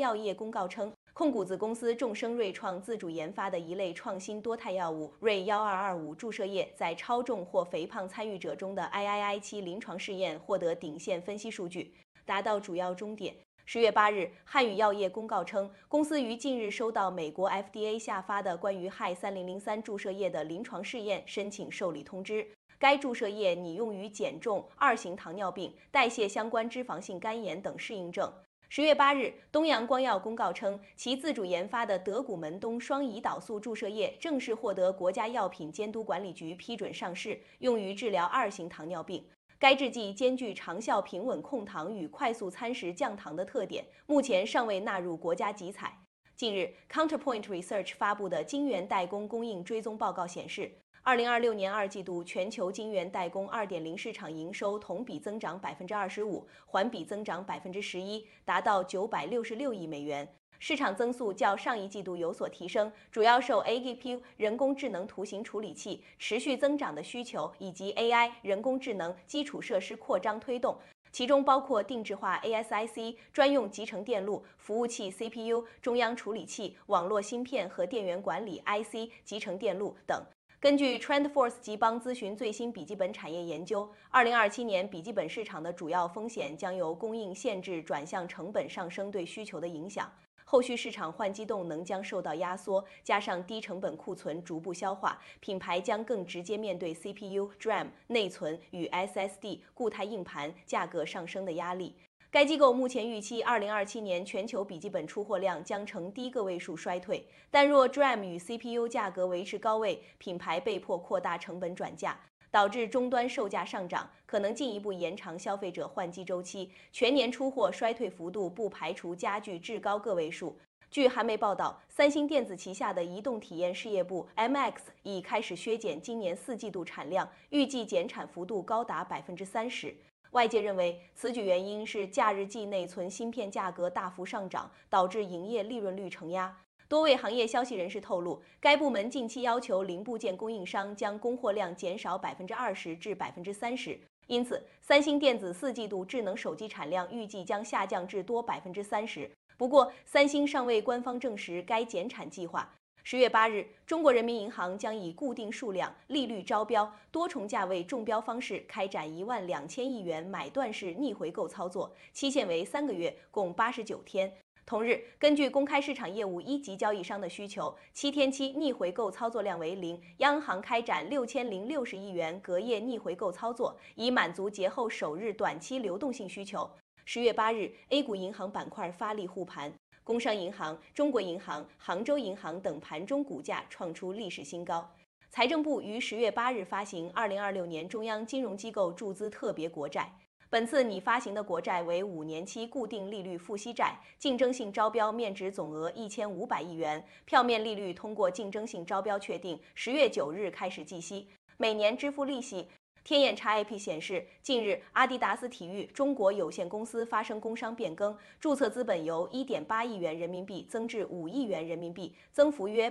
药业公告称，控股子公司众生瑞创自主研发的一类创新多肽药物瑞1225注射液，在超重或肥胖参与者中的 III-7临床试验获得顶线分析数据，达到主要终点。10月8日，汉语药业公告称，公司于近日收到美国 FDA 下发的关于氦3003注射液的临床试验申请受理通知。该注射液拟用于减重、2型糖尿病、代谢相关脂肪性肝炎等适应症。10月8日，东洋光药公告称，其自主研发的德古门东双胰岛素注射液正式获得国家药品监督管理局批准上市，用于治疗2型糖尿病。该制剂兼具长效平稳控糖与快速餐食降糖的特点，目前尚未纳入国家集采。近日 ，Counterpoint Research 发布的晶圆代工供应追踪报告显示，2026年2季度全球晶圆代工 2.0 市场营收同比增长25%，环比增长11%，达到966亿美元。市场增速较上一季度有所提升，主要受 AGPU 人工智能图形处理器持续增长的需求以及 AI 人工智能基础设施扩张推动，其中包括定制化 ASIC、专用集成电路、服务器 CPU、中央处理器、网络芯片和电源管理 IC、集成电路等。根据 TrendForce 吉邦咨询最新笔记本产业研究，2027年笔记本市场的主要风险将由供应限制转向成本上升对需求的影响。后续市场换机动能将受到压缩，加上低成本库存逐步消化，品牌将更直接面对 CPU、DRAM、内存与 SSD 固态硬盘价格上升的压力。该机构目前预期2027年全球笔记本出货量将呈低个位数衰退，但若 DRAM 与 CPU 价格维持高位，品牌被迫扩大成本转嫁，导致终端售价上涨，可能进一步延长消费者换机周期，全年出货衰退幅度不排除加剧至高个位数。据韩媒报道，三星电子旗下的移动体验事业部 MX 已开始削减今年4季度产量，预计减产幅度高达30%。外界认为，此举原因是假日季内存芯片价格大幅上涨，导致营业利润率承压。多位行业消息人士透露，该部门近期要求零部件供应商将供货量减少20%至30%，因此，三星电子4季度智能手机产量预计将下降至多30%。不过，三星尚未官方证实该减产计划。10月8日，中国人民银行将以固定数量、利率招标、多重价位中标方式开展12000亿元买断式逆回购操作，期限为3个月，共89天。同日，根据公开市场业务一级交易商的需求，7天期逆回购操作量为0，央行开展6060亿元隔夜逆回购操作，以满足节后首日短期流动性需求。10月8日 ，A 股银行板块发力护盘。工商银行、中国银行、杭州银行等盘中股价创出历史新高。财政部于10月8日发行2026年中央金融机构注资特别国债，本次拟发行的国债为5年期固定利率付息债，竞争性招标面值总额1500亿元，票面利率通过竞争性招标确定，10月9日开始计息，每年支付利息。天眼查 IP 显示，近日阿迪达斯体育中国有限公司发生工商变更，注册资本由1.8亿元人民币增至5亿元人民币，增幅约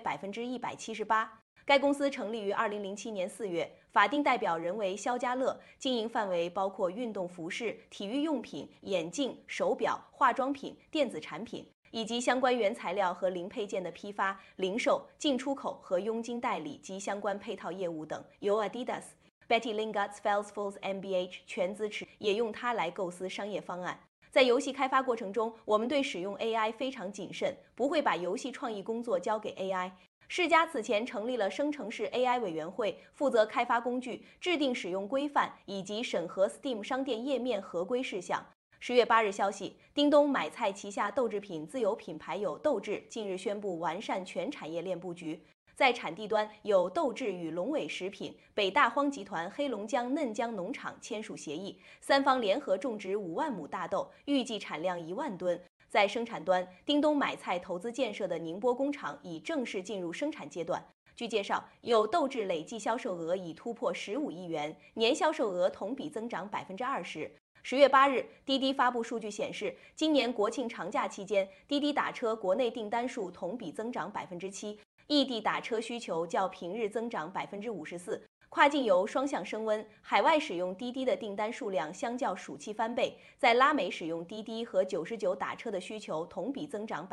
178%。该公司成立于2007年4月，法定代表人为肖家乐，经营范围包括运动服饰、体育用品、眼镜、手表、化妆品、电子产品，以及相关原材料和零配件的批发、零售、进出口和佣金代理及相关配套业务等，由 Adidas、Betty Lingard、Salesforce、MBH 全资持，也用它来构思商业方案。在游戏开发过程中，我们对使用 AI 非常谨慎，不会把游戏创意工作交给 AI。世嘉此前成立了生成式 AI 委员会，负责开发工具、制定使用规范以及审核 Steam 商店页面合规事项。10月8日消息，叮咚买菜旗下豆制品自有品牌有豆制近日宣布完善全产业链布局。在产地端，有豆制与龙尾食品、北大荒集团黑龙江嫩江农场签署协议，三方联合种植5万亩大豆，预计产量1万吨。在生产端，叮咚买菜投资建设的宁波工厂已正式进入生产阶段。据介绍，有豆制累计销售额已突破15亿元，年销售额同比增长20%。10月8日，滴滴发布数据显示，今年国庆长假期间，滴滴打车国内订单数同比增长7%，异地打车需求较平日增长54%。 跨境游双向升温，海外使用滴滴的订单数量相较暑期翻倍，在拉美使用滴滴和99打车的需求同比增长